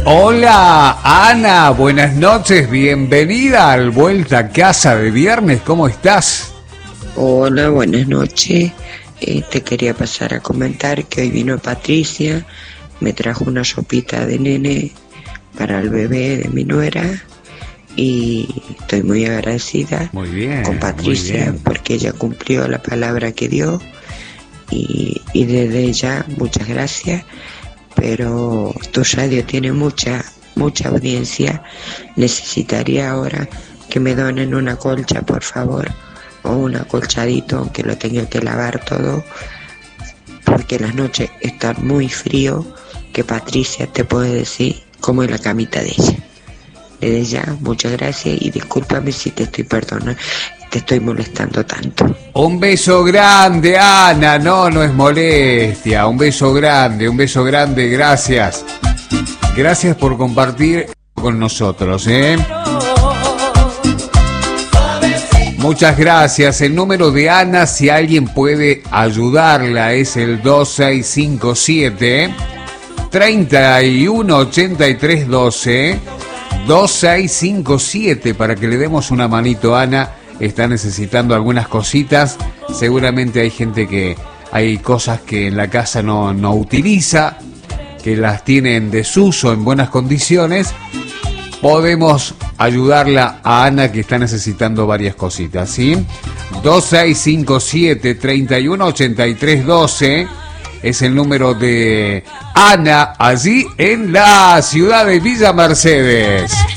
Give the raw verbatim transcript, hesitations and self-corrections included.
Hola, Ana, buenas noches, bienvenida al Vuelta a Casa de Viernes, ¿cómo estás? Hola, buenas noches. Eh, te quería pasar a comentar que hoy vino Patricia, me trajo una sopita de nene para el bebé de mi nuera y estoy muy agradecida muy bien, con Patricia muy bien. porque ella cumplió la palabra que dio y, y desde ella muchas gracias. Pero tu radio tiene mucha, mucha audiencia. Necesitaría ahora que me donen una colcha, por favor, o un acolchadito, aunque lo tenga que lavar todo, porque las noches están muy frío, que Patricia te puede decir cómo es la camita de ella. Desde ya, muchas gracias y discúlpame si te estoy perdonando, te estoy molestando tanto. Un beso grande, Ana, no, no es molestia, un beso grande, un beso grande, gracias. Gracias por compartir con nosotros, ¿eh? Muchas gracias. El número de Ana, si alguien puede ayudarla, es el dos seis cinco siete, treinta y uno ochenta y tres doce. dos seis cinco siete para que le demos una manito a Ana. Está necesitando algunas cositas. Seguramente hay gente que hay cosas que en la casa no, no utiliza, que las tiene en desuso, en buenas condiciones. Podemos ayudarla a Ana, que está necesitando varias cositas, ¿sí? dos seis cinco siete, treinta y uno ochenta y tres doce es el número de Ana, allí en la ciudad de Villa Mercedes.